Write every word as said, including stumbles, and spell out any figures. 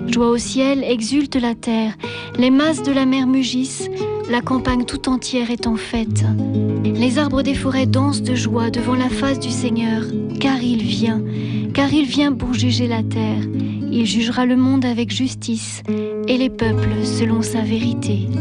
Joie au ciel, exulte la terre, les masses de la mer mugissent, la campagne tout entière est en fête. Les arbres des forêts dansent de joie devant la face du Seigneur, car il vient, car il vient pour juger la terre. Il jugera le monde avec justice et les peuples selon sa vérité.